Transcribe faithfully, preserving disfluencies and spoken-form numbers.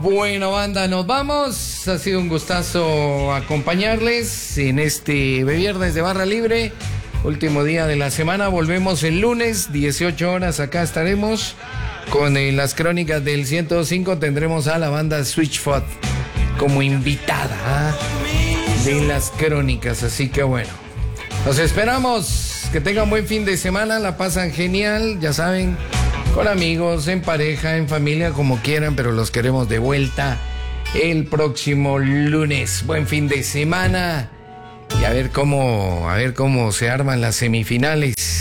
Bueno, banda, nos vamos. Ha sido un gustazo acompañarles en este viernes de Barra Libre. Último día de la semana. Volvemos el lunes, dieciocho horas. Acá estaremos con eh, las crónicas del ciento cinco. Tendremos a la banda Switchfoot como invitada ¿eh? de las crónicas. Así que bueno, los esperamos. Que tengan buen fin de semana. La pasan genial, ya saben, con amigos, en pareja, en familia, como quieran, pero los queremos de vuelta el próximo lunes. Buen fin de semana y a ver cómo, a ver cómo se arman las semifinales